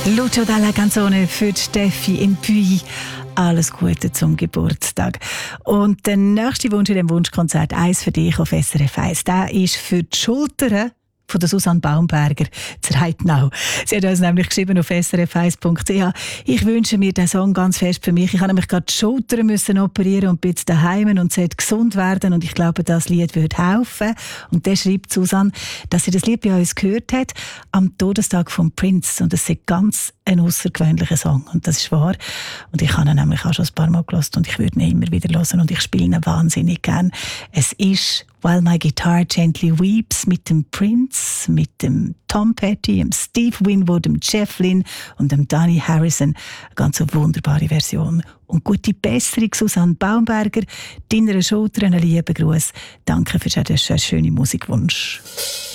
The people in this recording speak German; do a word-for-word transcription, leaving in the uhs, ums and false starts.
Lucio Dalla Canzone für Steffi in Puy. Alles Gute zum Geburtstag. Und der nächste Wunsch in dem Wunschkonzert «Eins für dich» auf S R F eins, der ist für die Schultern von der Susanne Baumberger zur Heidnau. Sie hat uns nämlich geschrieben auf s r f eins punkt c h. Ich wünsche mir den Song ganz fest für mich. Ich habe nämlich gerade die Schultern müssen operieren und bin jetzt daheim und sollte gesund werden. Und ich glaube, das Lied würde helfen. Und dann schreibt Susanne, dass sie das Lied bei uns gehört hat am Todestag von Prince. Und es ist ganz ein außergewöhnlicher Song. Und das ist wahr. Und ich habe ihn nämlich auch schon ein paar Mal gehört und ich würde ihn immer wieder hören und ich spiele ihn wahnsinnig gern. Es ist «While My Guitar Gently Weeps» mit dem Prince, mit dem Tom Petty, dem Steve Winwood, dem Jeff Lynne und dem Danny Harrison. Eine ganz wunderbare Version. Und gute Besserung, Susanne Baumberger. Deiner Schulter einen lieben Gruß. Danke für diesen schönen Musikwunsch.